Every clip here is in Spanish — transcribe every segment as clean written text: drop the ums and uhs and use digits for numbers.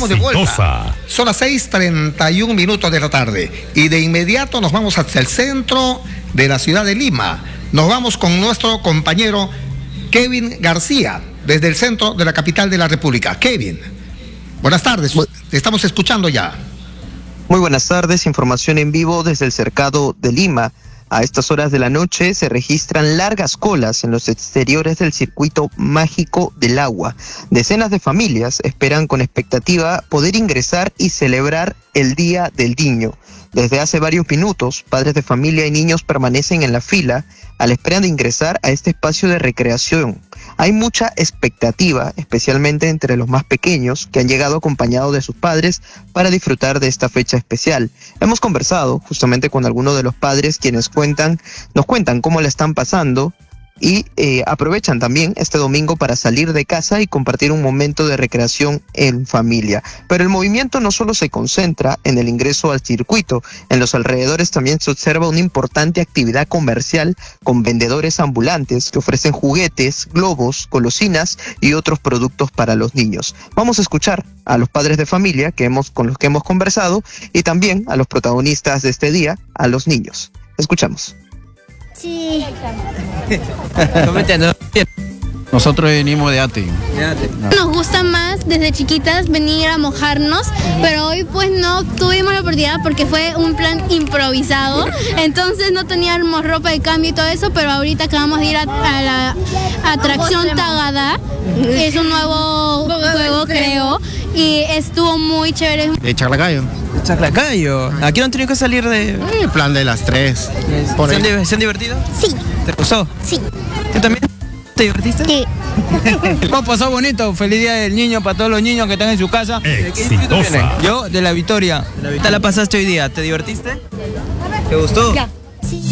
estamos de vuelta. Son las 6:31 de la tarde y de inmediato nos vamos hacia el centro de la ciudad de Lima. Nos vamos con nuestro compañero Kevin García, desde el centro de la capital de la República. Kevin, buenas tardes, te estamos escuchando ya. Muy buenas tardes, información en vivo desde el cercado de Lima. A estas horas de la noche se registran largas colas en los exteriores del circuito mágico del agua. Decenas de familias esperan con expectativa poder ingresar y celebrar el Día del Niño. Desde hace varios minutos, padres de familia y niños permanecen en la fila a la espera de ingresar a este espacio de recreación. Hay mucha expectativa, especialmente entre los más pequeños, que han llegado acompañados de sus padres para disfrutar de esta fecha especial. Hemos conversado justamente con algunos de los padres quienes nos cuentan cómo la están pasando y aprovechan también este domingo para salir de casa y compartir un momento de recreación en familia. Pero el movimiento no solo se concentra en el ingreso al circuito, en los alrededores también se observa una importante actividad comercial con vendedores ambulantes que ofrecen juguetes, globos, golosinas y otros productos para los niños. Vamos a escuchar a los padres de familia con los que hemos conversado y también a los protagonistas de este día, a los niños. Escuchamos. Sí. Nosotros venimos de Ate. Nos gusta más desde chiquitas venir a mojarnos, pero hoy pues no tuvimos la oportunidad porque fue un plan improvisado, entonces no teníamos ropa de cambio y todo eso, pero ahorita acabamos de ir a la atracción Tagada, que es un nuevo juego creo, y estuvo muy chévere. De Chaclacayo. Chaclacayo. Aquí no han tenido que salir de... El plan de las 3. ¿Se han divertido? Sí. ¿Te gustó? Sí. ¿Tú también? ¿Te divertiste? Sí. Hemos pasado bonito, feliz día del niño para todos los niños que están en su casa. Exitosa. Yo de La Victoria. ¿Qué la pasaste hoy día? ¿Te divertiste? ¿Te gustó? Ya. Sí.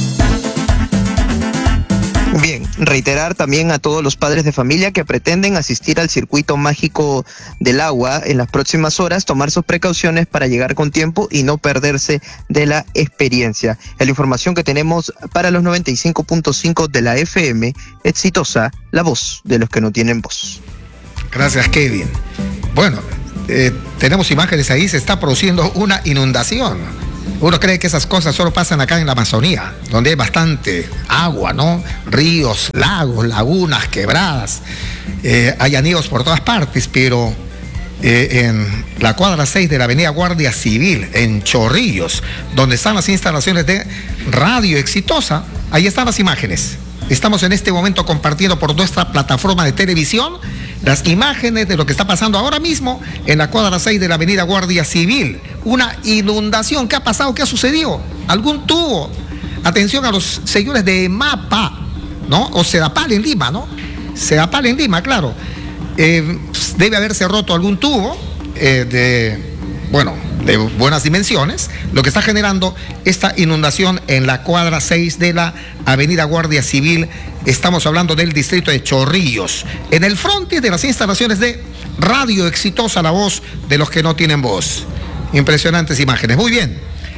Bien, reiterar también a todos los padres de familia que pretenden asistir al circuito mágico del agua en las próximas horas, tomar sus precauciones para llegar con tiempo y no perderse de la experiencia. Es la información que tenemos para los 95.5 de la FM, Exitosa, la voz de los que no tienen voz. Gracias, Kevin. Bueno, tenemos imágenes ahí, se está produciendo una inundación. Uno cree que esas cosas solo pasan acá en la Amazonía, donde hay bastante agua, ¿no? Ríos, lagos, lagunas, quebradas, hay anillos por todas partes, pero en la cuadra 6 de la avenida Guardia Civil, en Chorrillos, donde están las instalaciones de Radio Exitosa, ahí están las imágenes. Estamos en este momento compartiendo por nuestra plataforma de televisión las imágenes de lo que está pasando ahora mismo en la cuadra 6 de la avenida Guardia Civil. Una inundación. ¿Qué ha pasado? ¿Qué ha sucedido? ¿Algún tubo? Atención a los señores de MAPA, ¿no? O Sedapal en Lima, ¿no? Sedapal en Lima, claro. Debe haberse roto algún tubo de buenas dimensiones, lo que está generando esta inundación en la cuadra 6 de la avenida Guardia Civil. Estamos hablando del distrito de Chorrillos, en el frontis de las instalaciones de Radio Exitosa, la voz de los que no tienen voz. Impresionantes imágenes. Muy bien,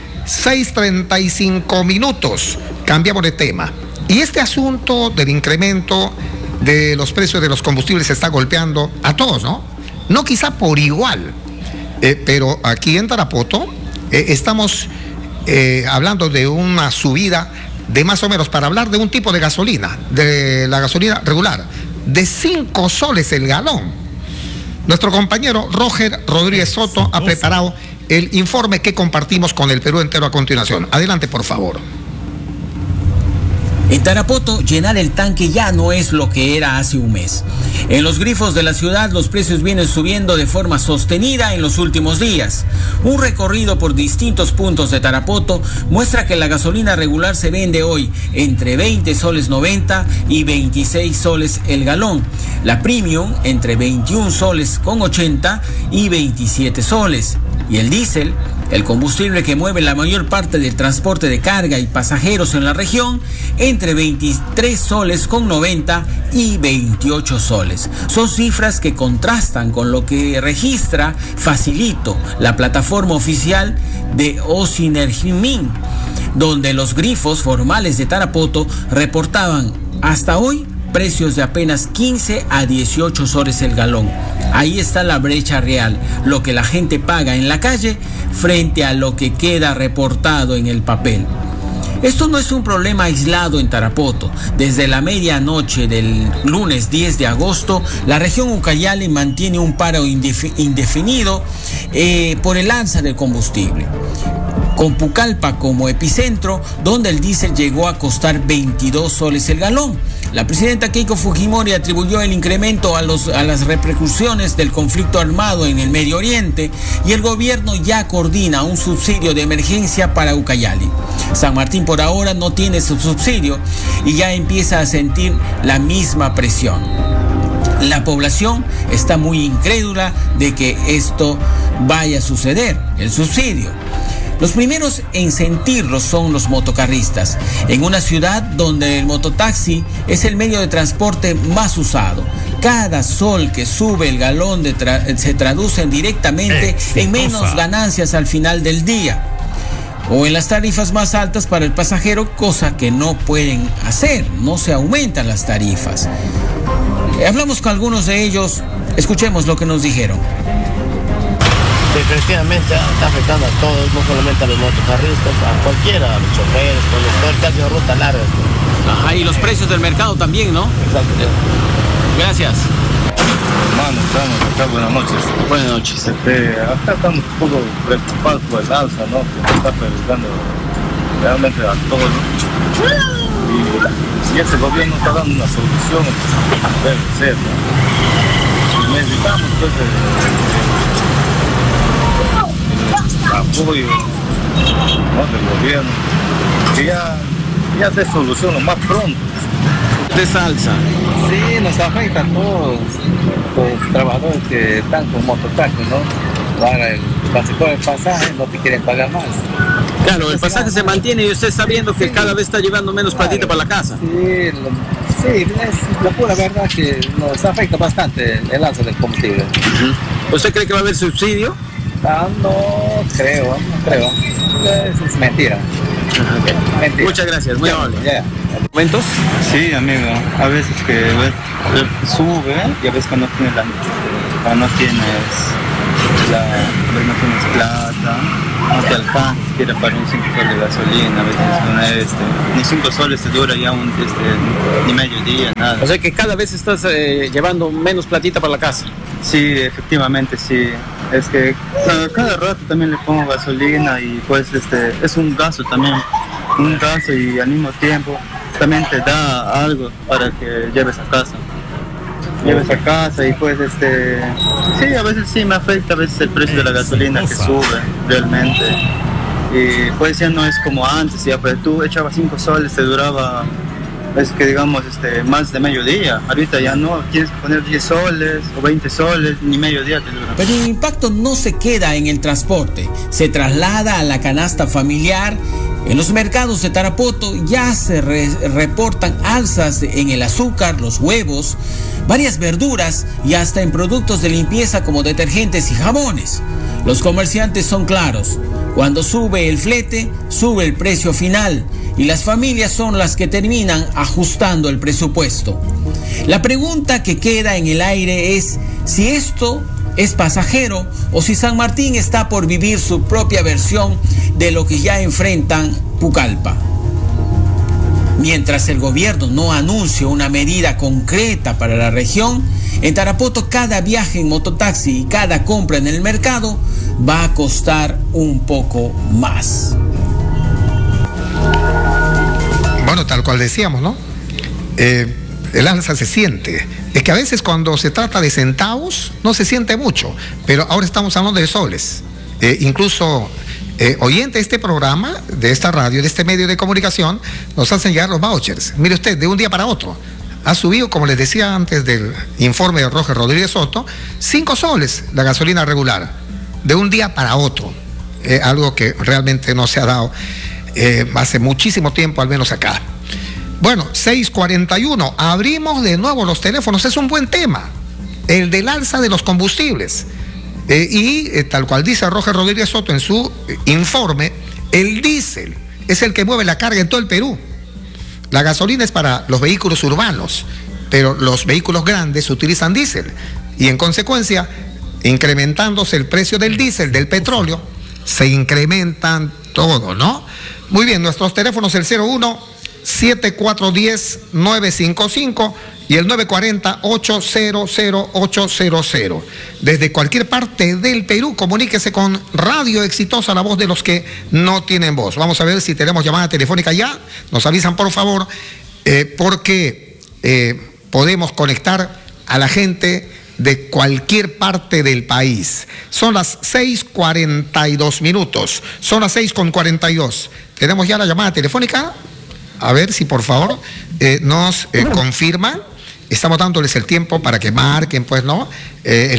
6:35, cambiamos de tema. Y este asunto del incremento de los precios de los combustibles se está golpeando a todos, ¿no? No quizá por igual, pero aquí en Tarapoto estamos hablando de una subida de más o menos, para hablar de un tipo de gasolina, de la gasolina regular, de 5 soles el galón. Nuestro compañero Roger Rodríguez Soto ha preparado el informe que compartimos con el Perú entero a continuación. Adelante, por favor. En Tarapoto, llenar el tanque ya no es lo que era hace un mes. En los grifos de la ciudad, los precios vienen subiendo de forma sostenida en los últimos días. Un recorrido por distintos puntos de Tarapoto muestra que la gasolina regular se vende hoy entre 20 soles 90 y 26 soles el galón. La premium entre 21 soles con 80 y 27 soles. Y el diésel, el combustible que mueve la mayor parte del transporte de carga y pasajeros en la región, entre 23 soles con 90 y 28 soles. Son cifras que contrastan con lo que registra Facilito, la plataforma oficial de Osinergimin, donde los grifos formales de Tarapoto reportaban hasta hoy precios de apenas 15 a 18 soles el galón. Ahí está la brecha real, lo que la gente paga en la calle frente a lo que queda reportado en el papel. Esto no es un problema aislado en Tarapoto. Desde la medianoche del lunes 10 de agosto, la región Ucayali mantiene un paro indefinido por el alza del combustible, con Pucallpa como epicentro, donde el diésel llegó a costar 22 soles el galón. La presidenta Keiko Fujimori atribuyó el incremento a las repercusiones del conflicto armado en el Medio Oriente, y el gobierno ya coordina un subsidio de emergencia para Ucayali. San Martín por ahora no tiene su subsidio y ya empieza a sentir la misma presión. La población está muy incrédula de que esto vaya a suceder, el subsidio. Los primeros en sentirlo son los motocarristas, en una ciudad donde el mototaxi es el medio de transporte más usado. Cada sol que sube el galón se traduce directamente en menos ganancias al final del día, o en las tarifas más altas para el pasajero, cosa que no pueden hacer, no se aumentan las tarifas. Hablamos con algunos de ellos, escuchemos lo que nos dijeron. Definitivamente está afectando a todos, no solamente a los motocarristas, a cualquiera, a los choferes, conductores que hacen ruta larga. Ajá, y los precios del mercado también, ¿no? Exacto. Gracias. Hermano, estamos acá, buenas noches. Buenas noches. Acá estamos un poco preocupados por el alza, ¿no? Que está perjudicando realmente a todos, ¿no? Y si ese gobierno está dando una solución, debe ser, ¿no? Y necesitamos, pues, apoyo, ¿no?, del gobierno, que ya dé solución lo más pronto. ¿De salsa? Sí, nos afecta a todos los trabajadores que están con mototaxi, ¿no? Cuando el pasaje no te quieren pagar más. Claro, el pasaje se mantiene y usted sabiendo que cada vez está llevando menos platita para la casa. Sí, es la pura verdad que nos afecta bastante el alza del combustible. ¿Usted cree que va a haber subsidio? No creo. Eso es mentira. Okay. Mentira. Muchas gracias, muy amable. ¿Momentos? Sí, amigo. A veces que sube y a veces cuando no tienes plata, no te alcanza siquiera para un 5 soles de gasolina, a veces ni 5 soles te dura ya ni medio día, nada. O sea que cada vez estás llevando menos platita para la casa. Sí, efectivamente, sí. Es que cada rato también le pongo gasolina y pues es un gasto también, y al mismo tiempo también te da algo para que lleves a casa. Y pues sí, a veces sí me afecta a veces el precio de la gasolina que sube realmente. Y pues ya no es como antes, ya pues tú echabas 5 soles, te duraba, es que digamos más de mediodía. Ahorita ya no, tienes que poner 10 soles o 20 soles, ni mediodía te dura. Pero el impacto no se queda en el transporte, se traslada a la canasta familiar. En los mercados de Tarapoto ya se reportan alzas en el azúcar, los huevos, varias verduras y hasta en productos de limpieza como detergentes y jabones. Los comerciantes son claros: cuando sube el flete, sube el precio final, y las familias son las que terminan ajustando el presupuesto. La pregunta que queda en el aire es si esto es pasajero o si San Martín está por vivir su propia versión de lo que ya enfrentan Pucallpa. Mientras el gobierno no anuncie una medida concreta para la región, en Tarapoto cada viaje en mototaxi y cada compra en el mercado va a costar un poco más. Bueno, tal cual decíamos, ¿no? El alza se siente. Es que a veces cuando se trata de centavos no se siente mucho, pero ahora estamos hablando de soles. Incluso oyentes de este programa, de esta radio, de este medio de comunicación, nos hacen llegar los vouchers. Mire usted, de un día para otro ha subido, como les decía antes del informe de Roger Rodríguez Soto, 5 soles la gasolina regular, de un día para otro. Algo que realmente no se ha dado hace muchísimo tiempo, al menos acá. Bueno, 6:41, abrimos de nuevo los teléfonos. Es un buen tema, el del alza de los combustibles. Tal cual dice Roger Rodríguez Soto en su informe, el diésel es el que mueve la carga en todo el Perú. La gasolina es para los vehículos urbanos, pero los vehículos grandes utilizan diésel y en consecuencia, incrementándose el precio del diésel, del petróleo, se incrementan todo, ¿no? Muy bien, nuestros teléfonos el 01-7410-955 y el 940-800-800. Desde cualquier parte del Perú, comuníquese con Radio Exitosa, la voz de los que no tienen voz. Vamos a ver si tenemos llamada telefónica ya. Nos avisan, por favor, porque podemos conectar a la gente de cualquier parte del país. Son las 6:42. Son las 6:42. Tenemos ya la llamada telefónica. A ver si por favor nos confirman. Estamos dándoles el tiempo para que marquen, pues, ¿no? El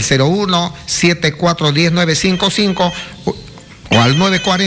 01-7410-955 o al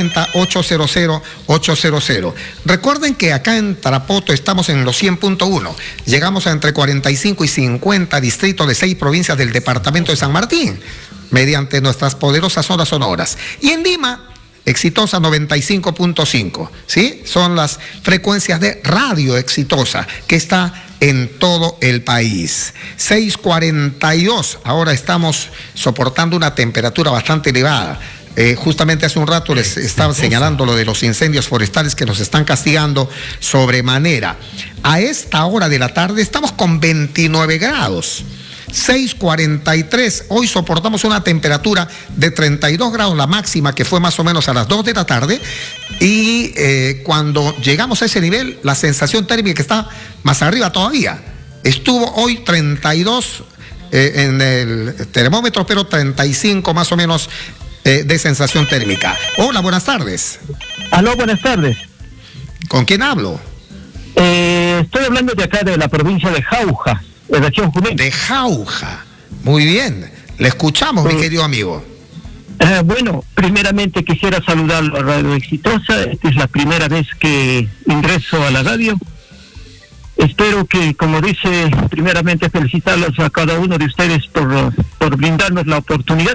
940-800-800. Recuerden que acá en Tarapoto estamos en los 100.1. Llegamos a entre 45 y 50 distritos de 6 provincias del departamento de San Martín, mediante nuestras poderosas ondas sonoras. Y en Lima, Exitosa 95.5, ¿sí? Son las frecuencias de Radio Exitosa, que está en todo el país. 6:42, ahora estamos soportando una temperatura bastante elevada. Justamente hace un rato les estaba señalando lo de los incendios forestales que nos están castigando sobremanera. A esta hora de la tarde estamos con 29 grados. 6:43, hoy soportamos una temperatura de 32 grados, la máxima que fue más o menos a las 2 de la tarde, y cuando llegamos a ese nivel, la sensación térmica está más arriba todavía. Estuvo hoy 32 en el termómetro, pero 35 más o menos de sensación térmica. Hola, buenas tardes. Aló, buenas tardes. ¿Con quién hablo? Estoy hablando de acá, de la provincia de Jauja, de región Junín. De Jauja. Muy bien. Le escuchamos, mi querido amigo. Bueno, primeramente quisiera saludar a Radio Exitosa. Esta es la primera vez que ingreso a la radio. Espero que, como dice, primeramente felicitarlos a cada uno de ustedes por brindarnos la oportunidad.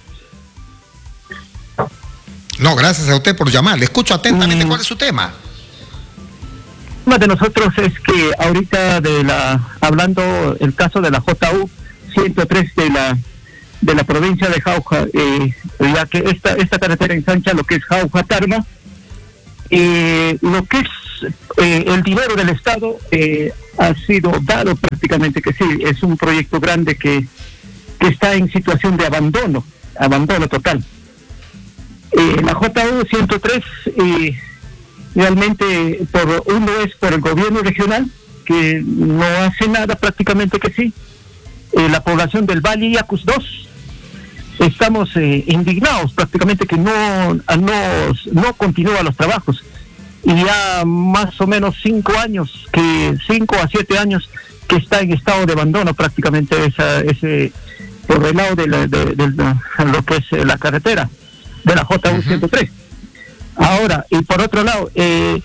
No, gracias a usted por llamar. Le escucho atentamente. ¿Cuál es su tema? El tema de nosotros es que ahorita hablando el caso de la JU 103 de la provincia de Jauja, ya que esta carretera ensancha lo que es Jauja-Tarma, lo que es el dinero del Estado ha sido dado prácticamente, que sí, es un proyecto grande que está en situación de abandono total. La JU 103 realmente uno es por el gobierno regional, que no hace nada prácticamente, que sí. La población del Valle Yacus 2 estamos indignados prácticamente que no continúa los trabajos, y ya más o menos 5 a 7 años que está en estado de abandono prácticamente ese por el lado de lo que es la carretera de la JU 103. Ahora, y por otro lado, el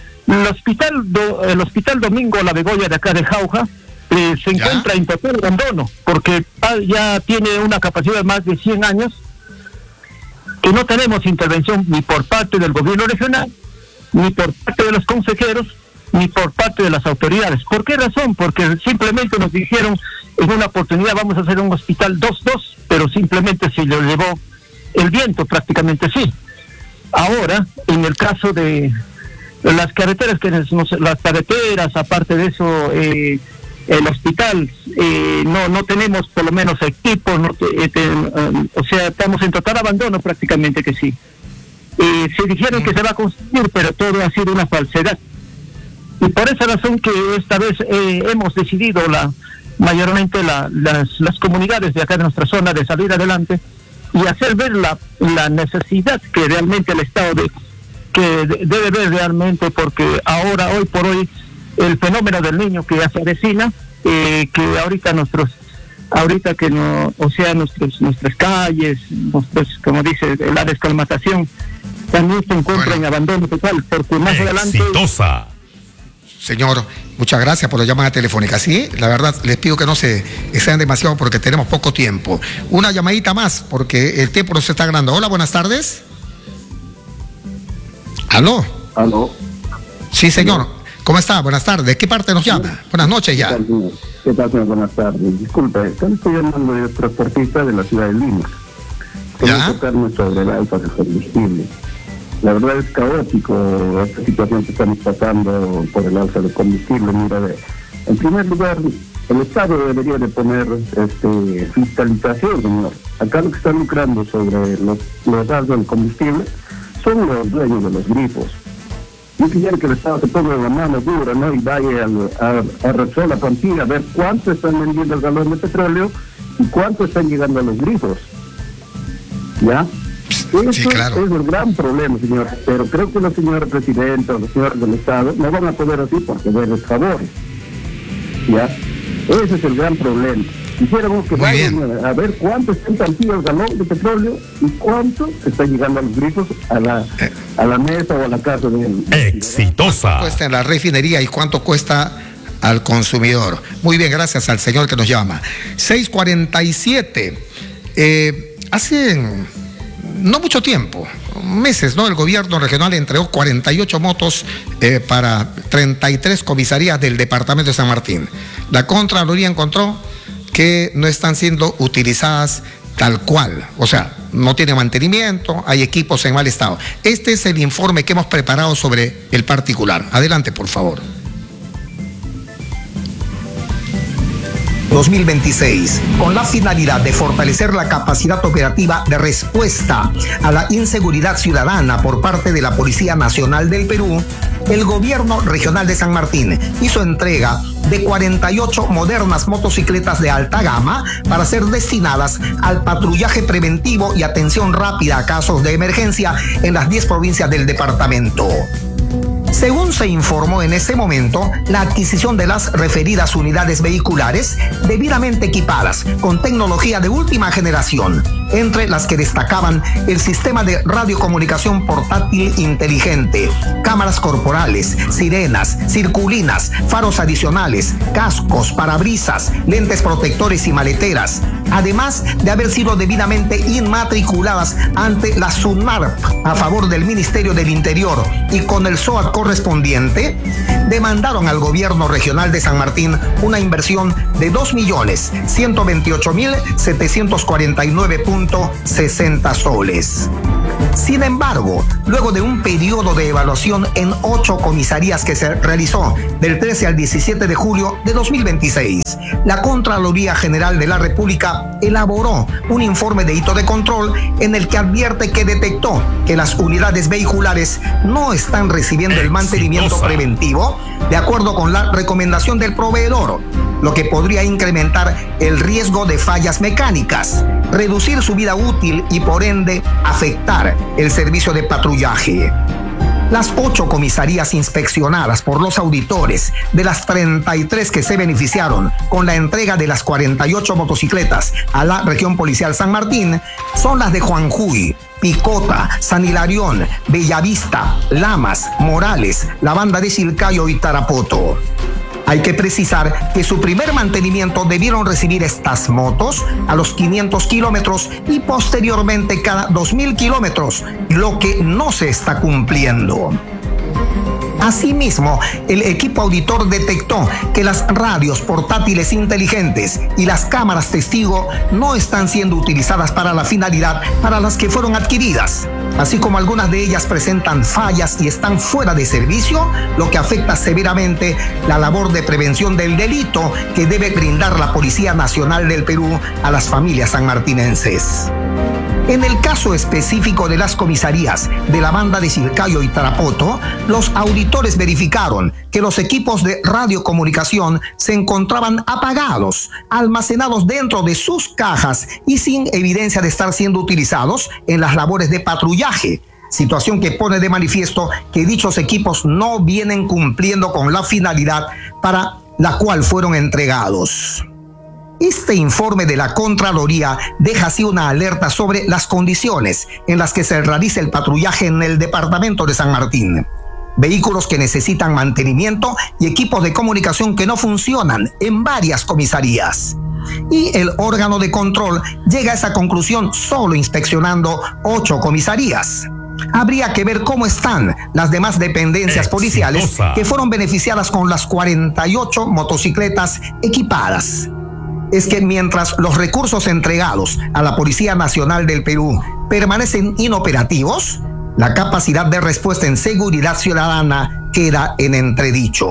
hospital Domingo La Begoya de acá de Jauja se encuentra en total abandono, porque ya tiene una capacidad de más de 100 años, que no tenemos intervención ni por parte del gobierno regional, ni por parte de los consejeros, ni por parte de las autoridades. ¿Por qué razón? Porque simplemente nos dijeron en una oportunidad, vamos a hacer un hospital 2-2, pero simplemente se lo llevó el viento prácticamente, sí. Ahora, en el caso de las carreteras, las carreteras, aparte de eso, el hospital, no tenemos por lo menos equipo, o sea, estamos en total abandono prácticamente, que sí. Se dijeron que se va a construir, pero todo ha sido una falsedad. Y por esa razón que esta vez hemos decidido mayormente las comunidades de acá de nuestra zona de salir adelante y hacer ver la necesidad que realmente el Estado debe ver realmente, porque hoy por hoy, el fenómeno del niño que ya se avecina, que ahorita que no, o sea, nuestras calles, como dice, la descalmatación, también se encuentra en abandono total, porque más adelante... Exitosa. Señor, muchas gracias por la llamada telefónica. Sí, la verdad, les pido que no se excedan demasiado porque tenemos poco tiempo. Una llamadita más, porque el tiempo nos está ganando. Hola, buenas tardes. ¿Aló? ¿Aló? Sí, señor. ¿Cómo está? Buenas tardes. ¿De qué parte nos llama? Buenas noches ya. ¿Qué tal, señor? Buenas tardes. Disculpe, estoy llamando de transportista de la ciudad de Lima. Quería tocarme sobre el alza de combustible. La verdad es caótico esta situación que estamos pasando por el alza de combustible. Mira, en primer lugar, el Estado debería de poner fiscalización, señor. Acá lo que están lucrando sobre los alzas del combustible son los dueños de los grifos. Yo quisiera que el Estado se ponga la mano dura, ¿no? Y vaya a Repsol, la plantilla, a ver cuánto están vendiendo el galón de petróleo y cuánto están llegando a los grifos. ¿Ya? Eso es el gran problema, señor. Pero creo que los señores presidentes o los señores del Estado no van a poder así porque verles favores. ¿Ya? Ese es el gran problema. Quisiéramos que vayan a ver cuánto están plantillas el galón de petróleo y cuánto está llegando a los grifos a la mesa o a la casa de él. Exitosa. ¿Cuánto cuesta en la refinería y cuánto cuesta al consumidor? Muy bien, gracias al señor que nos llama. 6:47. Hace no mucho tiempo, meses, ¿no? El gobierno regional entregó 48 motos para 33 comisarías del departamento de San Martín. La Contraloría encontró que no están siendo utilizadas tal cual, o sea, no tiene mantenimiento, hay equipos en mal estado. Este es el informe que hemos preparado sobre el particular. Adelante, por favor. 2026, con la finalidad de fortalecer la capacidad operativa de respuesta a la inseguridad ciudadana por parte de la Policía Nacional del Perú, el Gobierno Regional de San Martín hizo entrega de 48 modernas motocicletas de alta gama para ser destinadas al patrullaje preventivo y atención rápida a casos de emergencia en las 10 provincias del departamento. Según se informó en ese momento, la adquisición de las referidas unidades vehiculares debidamente equipadas con tecnología de última generación, entre las que destacaban el sistema de radiocomunicación portátil inteligente, cámaras corporales, sirenas, circulinas, faros adicionales, cascos, parabrisas, lentes protectores y maleteras, además de haber sido debidamente inmatriculadas ante la SUNARP a favor del Ministerio del Interior y con el SOAT correspondiente, demandaron al gobierno regional de San Martín una inversión de 2.128.749.60 soles. Sin embargo, luego de un periodo de evaluación en 8 comisarías que se realizó del 13 al 17 de julio de 2026, la Contraloría General de la República elaboró un informe de hito de control en el que advierte que detectó que las unidades vehiculares no están recibiendo el mantenimiento preventivo de acuerdo con la recomendación del proveedor, lo que podría incrementar el riesgo de fallas mecánicas, reducir su vida útil y por ende afectar el servicio de patrullaje. Las 8 comisarías inspeccionadas por los auditores, de las 33 que se beneficiaron con la entrega de las 48 motocicletas a la región policial San Martín, son las de Juanjuy, Picota, San Hilarión, Bellavista, Lamas, Morales, la Banda de Chilcayo y Tarapoto. Hay que precisar que su primer mantenimiento debieron recibir estas motos a los 500 kilómetros y posteriormente cada 2.000 kilómetros, lo que no se está cumpliendo. Asimismo, el equipo auditor detectó que las radios portátiles inteligentes y las cámaras testigo no están siendo utilizadas para la finalidad para las que fueron adquiridas, así como algunas de ellas presentan fallas y están fuera de servicio, lo que afecta severamente la labor de prevención del delito que debe brindar la Policía Nacional del Perú a las familias sanmartinenses. En el caso específico de las comisarías de la Banda de Chilcayo y Tarapoto, los auditores verificaron que los equipos de radiocomunicación se encontraban apagados, almacenados dentro de sus cajas y sin evidencia de estar siendo utilizados en las labores de patrullaje, situación que pone de manifiesto que dichos equipos no vienen cumpliendo con la finalidad para la cual fueron entregados. Este informe de la Contraloría deja así una alerta sobre las condiciones en las que se realiza el patrullaje en el departamento de San Martín. Vehículos que necesitan mantenimiento y equipos de comunicación que no funcionan en varias comisarías. Y el órgano de control llega a esa conclusión solo inspeccionando 8 comisarías. Habría que ver cómo están las demás dependencias policiales que fueron beneficiadas con las 48 motocicletas equipadas. Es que mientras los recursos entregados a la Policía Nacional del Perú permanecen inoperativos, la capacidad de respuesta en seguridad ciudadana queda en entredicho.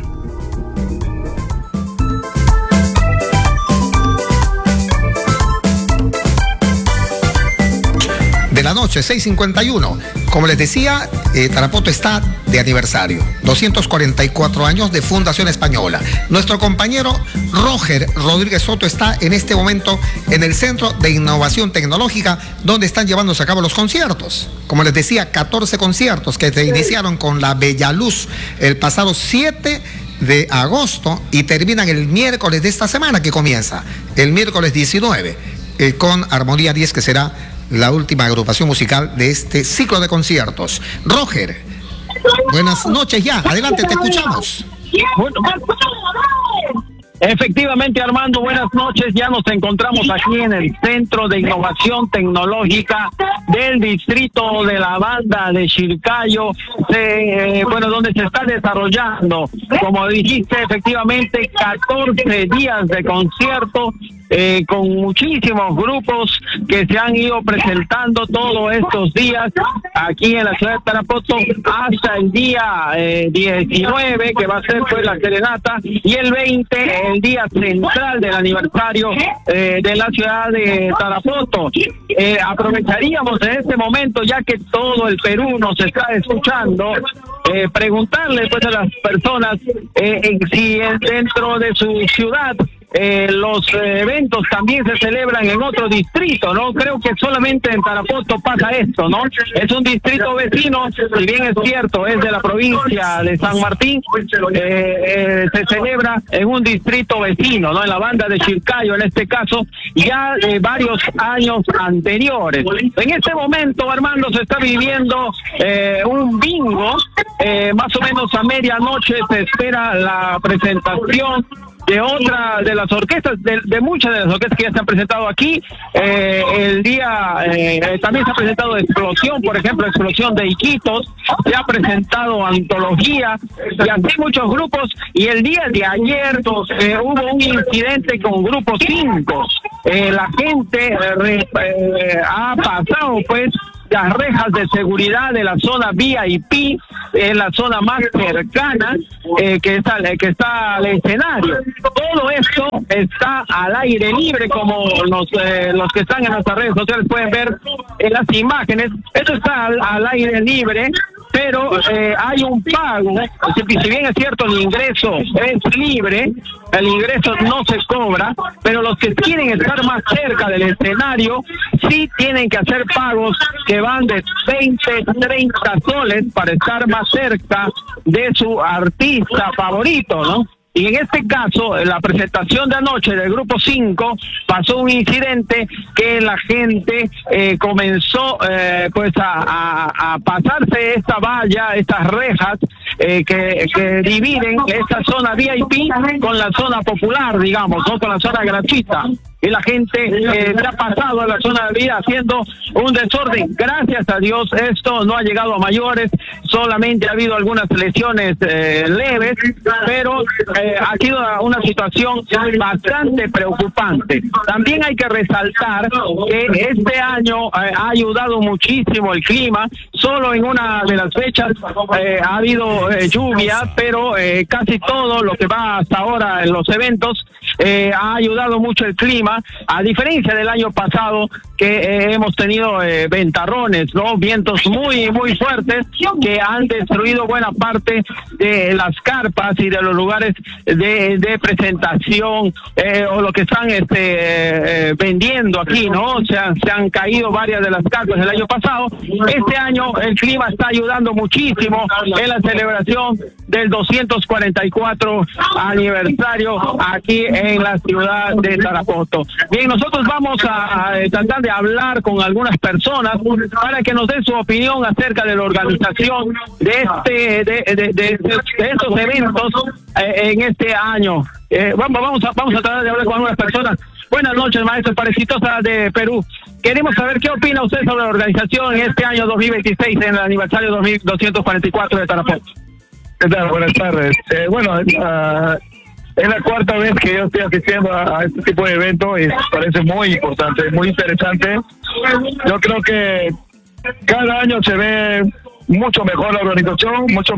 De la noche, 6:51. Como les decía, Tarapoto está de aniversario. 244 años de Fundación Española. Nuestro compañero Roger Rodríguez Soto está en este momento en el Centro de Innovación Tecnológica, donde están llevándose a cabo los conciertos. Como les decía, 14 conciertos que se iniciaron con la Bella Luz el pasado 7 de agosto y terminan el miércoles de esta semana que comienza, el miércoles 19, con Armonía 10, que será la última agrupación musical de este ciclo de conciertos. Roger, buenas noches ya. Adelante, te escuchamos. Efectivamente, Armando, buenas noches. Ya nos encontramos aquí en el Centro de Innovación Tecnológica del Distrito de la Banda de Chircayo, donde se está desarrollando, como dijiste, efectivamente, 14 días de concierto, con muchísimos grupos que se han ido presentando todos estos días aquí en la ciudad de Tarapoto, hasta el día 19, que va a ser pues la serenata, y el 20, el día central del aniversario de la ciudad de Tarapoto. Aprovecharíamos en este momento, ya que todo el Perú nos está escuchando, preguntarle pues a las personas si dentro de su ciudad los eventos también se celebran en otro distrito, ¿no? Creo que solamente en Tarapoto pasa esto, ¿no? Es un distrito vecino, si bien es cierto, es de la provincia de San Martín, se celebra en un distrito vecino, ¿no? En la Banda de Chircayo, en este caso, ya de varios años anteriores. En este momento, Armando, se está viviendo un bingo, más o menos a medianoche se espera la presentación de otra de las orquestas, de muchas de las orquestas que ya se han presentado aquí. El día también se ha presentado Explosión, por ejemplo, Explosión de Iquitos, se ha presentado Antología, y así muchos grupos. Y el día de ayer hubo un incidente con Grupo 5. La gente ha pasado pues las rejas de seguridad de la zona VIP, en la zona más cercana que está al escenario. Todo esto está al aire libre, como los que están en nuestras redes sociales pueden ver en las imágenes. Esto está al aire libre, pero hay un pago. Si bien es cierto, el ingreso es libre, el ingreso no se cobra, pero los que quieren estar más cerca del escenario sí tienen que hacer pagos que van de 20, 30 soles para estar más cerca de su artista favorito, ¿no? Y en este caso, en la presentación de anoche del Grupo 5, pasó un incidente que la gente comenzó pues a pasarse esta valla, estas rejas que dividen esta zona VIP con la zona popular, digamos, ¿no? Con la zona gratuita. Y la gente se ha pasado a la zona de vida haciendo un desorden. Gracias a Dios esto no ha llegado a mayores, solamente ha habido algunas lesiones leves, pero ha sido una situación bastante preocupante. También hay que resaltar que este año ha ayudado muchísimo el clima. Solo en una de las fechas ha habido lluvia, pero casi todo lo que va hasta ahora en los eventos ha ayudado mucho el clima, a diferencia del año pasado, que hemos tenido ventarrones, ¿no? Vientos muy, muy fuertes que han destruido buena parte de las carpas y de los lugares de presentación, o lo que están vendiendo aquí, ¿no? Se han caído varias de las carpas del año pasado. Este año el clima está ayudando muchísimo en la celebración del 244 aniversario aquí en la ciudad de Tarapoto. Bien, nosotros vamos a tratar de hablar con algunas personas para que nos den su opinión acerca de la organización de estos eventos en este año. Vamos a tratar de hablar con algunas personas. Buenas noches, maestro Parexitosa de Perú. Queremos saber qué opina usted sobre la organización en este año 2026, en el aniversario 2244 de Tarapoto. ¿Qué tal? Buenas tardes. Bueno, es la cuarta vez que yo estoy asistiendo a este tipo de evento y me parece muy importante, muy interesante. Yo creo que cada año se ve mucho mejor la organización, mucho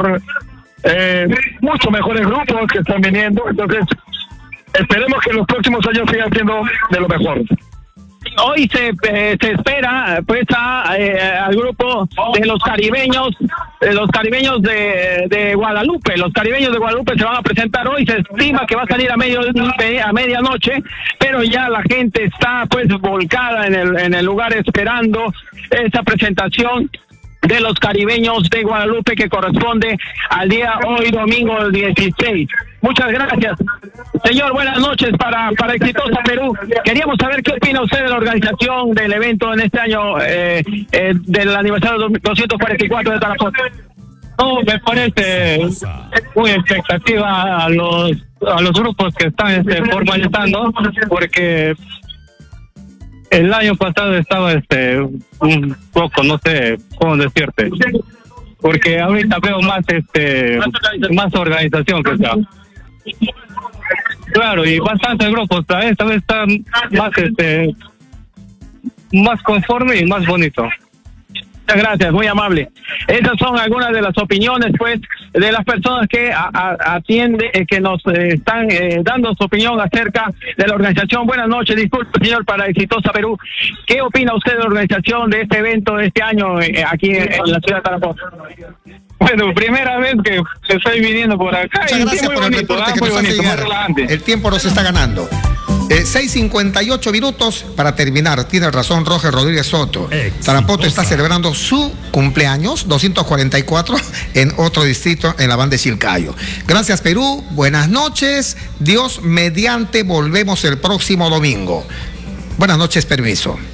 mejores grupos que están viniendo, entonces esperemos que en los próximos años sigan siendo de lo mejor. Hoy se espera pues al grupo de los caribeños de Guadalupe. Los caribeños de Guadalupe se van a presentar hoy. Se estima que va a salir a medianoche, pero ya la gente está pues volcada en el lugar esperando esa presentación de los caribeños de Guadalupe, que corresponde al día hoy, domingo el 16. Muchas gracias. Señor, buenas noches para Exitosa Perú. Queríamos saber qué opina usted de la organización del evento en este año del aniversario 244 de Tarapoto. No, me parece muy expectativa a los grupos que están formalizando, porque el año pasado estaba un poco, no sé cómo decirte, porque ahorita veo más organización que sea. Claro, y bastantes grupos, esta vez están más conforme y más bonito. Muchas gracias, muy amable. Esas son algunas de las opiniones, pues, de las personas que atienden, que nos están dando su opinión acerca de la organización. Buenas noches, disculpe, señor, para Exitosa Perú. ¿Qué opina usted de la organización de este evento de este año aquí en la ciudad de Tarapoto? Bueno, primera vez que estoy viniendo por acá. Muchas gracias por el reporte que nos hace llegar. El tiempo nos está ganando. 6:58 minutos para terminar. Tiene razón Roger Rodríguez Soto. Tarapoto está celebrando su cumpleaños 244 en otro distrito en la banda de Chilcayo. Gracias, Perú. Buenas noches. Dios mediante, volvemos el próximo domingo. Buenas noches, permiso.